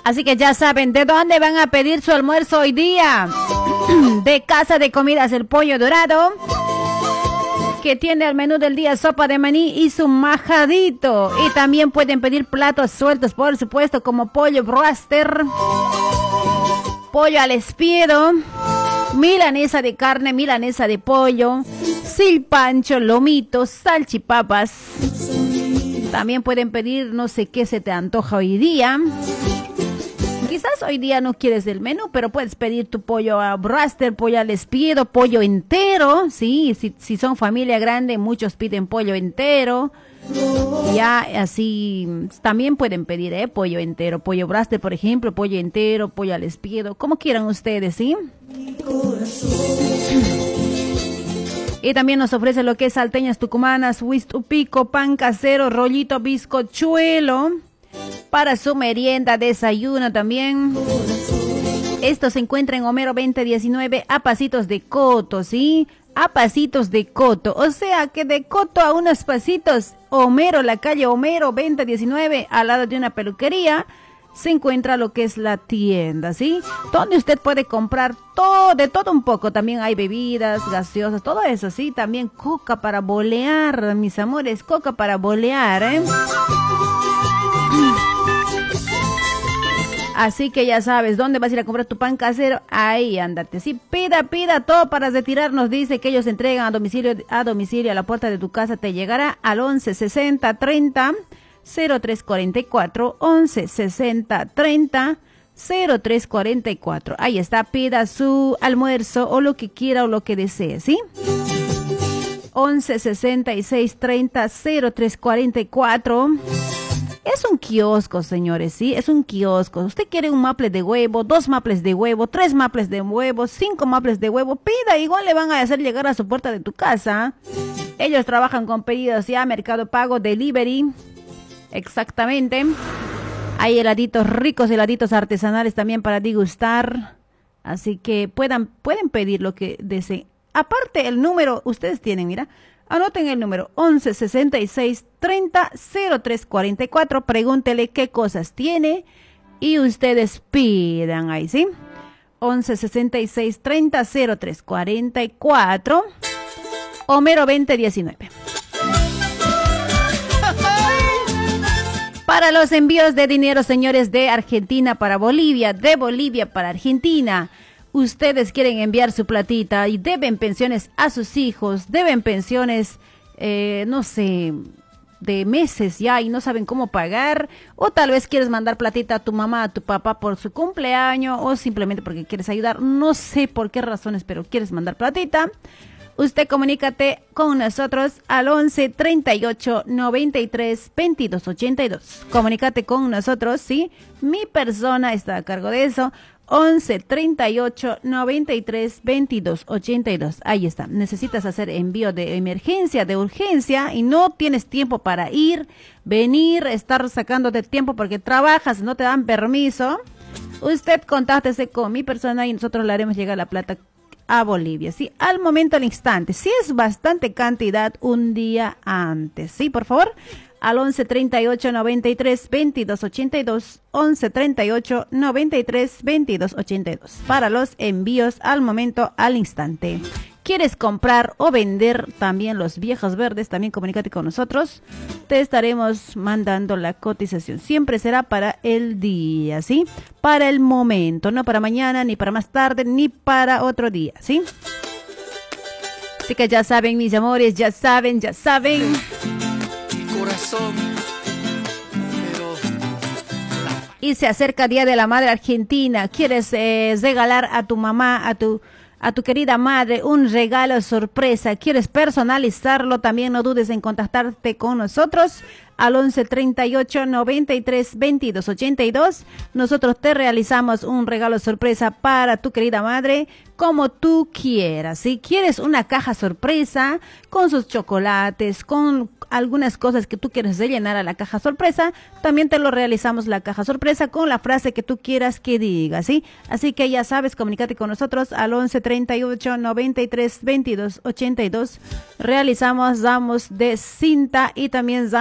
Así que ya saben de dónde van a pedir su almuerzo hoy día. De Casa de Comidas El Pollo Dorado, que tiene al menú del día sopa de maní y su majadito. Y también pueden pedir platos sueltos, por supuesto, como pollo broster, pollo al espiedo, milanesa de carne, milanesa de pollo, silpancho, lomito, salchipapas. También pueden pedir no sé qué se te antoja hoy día. Quizás hoy día no quieres el menú, pero puedes pedir tu pollo a broster, pollo al espiedo, pollo entero. Sí, si son familia grande, muchos piden pollo entero. Ya así también pueden pedir pollo entero, pollo broster, por ejemplo, pollo entero, pollo al espiedo, como quieran ustedes, ¿sí? Y también nos ofrece lo que es salteñas tucumanas, huistupico, pan casero, rollito, bizcochuelo. Para su merienda, desayuno también. Esto se encuentra en Homero 2019 a pasitos de Coto, ¿sí? A pasitos de Coto. O sea que de Coto a unos pasitos, Homero, la calle Homero 2019, al lado de una peluquería, se encuentra lo que es la tienda, ¿sí? Donde usted puede comprar todo, de todo un poco. También hay bebidas, gaseosas, todo eso, ¿sí? También coca para bolear, mis amores, coca para bolear, ¿eh? Así que ya sabes, ¿dónde vas a ir a comprar tu pan casero? Ahí, ándate. Sí, pida todo para retirarnos. Dice que ellos entregan a domicilio a la puerta de tu casa. Te llegará al 11 60 30 0344. 11 60 30 0344. Ahí está, pida su almuerzo o lo que quiera o lo que desee, ¿sí? 11 66 30 0344. Es un kiosco, señores, ¿sí? Es un kiosco. Usted quiere un maple de huevo, 2 maples de huevo, 3 maples de huevo, 5 maples de huevo. Pida, igual le van a hacer llegar a su puerta de tu casa. Ellos trabajan con pedidos ya, Mercado Pago, Delivery. Exactamente. Hay heladitos ricos, heladitos artesanales también para degustar. Así que pueden pedir lo que deseen. Aparte, el número, ustedes tienen, mira. Anoten el número 11 66 30 0344. Pregúntele qué cosas tiene y ustedes pidan ahí, ¿sí? 11 66 30 0344. Homero 2019. Para los envíos de dinero, señores, de Argentina para Bolivia, de Bolivia para Argentina. Ustedes quieren enviar su platita y deben pensiones a sus hijos, deben pensiones, no sé, de meses ya y no saben cómo pagar, o tal vez quieres mandar platita a tu mamá, a tu papá por su cumpleaños, o simplemente porque quieres ayudar, no sé por qué razones, pero quieres mandar platita. Usted comunícate con nosotros al 11 38 93 22 82. Comunícate con nosotros, ¿sí? Mi persona está a cargo de eso. 11 38 93 22 82. Ahí está. Necesitas hacer envío de emergencia, de urgencia, y no tienes tiempo para ir, venir, estar sacándote tiempo porque trabajas, no te dan permiso. Usted contáctese con mi persona y nosotros le haremos llegar la plata a Bolivia, ¿sí? Al momento, al instante. Si es bastante cantidad, un día antes, ¿sí? Por favor, al 11 38 93 22 82, 11 38 93 22 82, para los envíos al momento, al instante. ¿Quieres comprar o vender también los viejos verdes? También comunícate con nosotros. Te estaremos mandando la cotización. Siempre será para el día, ¿sí? Para el momento, no para mañana, ni para más tarde, ni para otro día, ¿sí? Así que ya saben, mis amores, ya saben. Corazón, pero... Y se acerca Día de la Madre Argentina. ¿Quieres regalar a tu mamá, a tu querida madre, un regalo sorpresa? ¿Quieres personalizarlo? También no dudes en contactarte con nosotros al 11 38 93 22 82. Nosotros te realizamos un regalo sorpresa para tu querida madre, como tú quieras. Si quieres una caja sorpresa con sus chocolates, con algunas cosas que tú quieres rellenar a la caja sorpresa, también te lo realizamos la caja sorpresa con la frase que tú quieras que diga, ¿sí? Así que ya sabes, comunícate con nosotros al 11 38 93 22 82. Realizamos, damos de cinta y también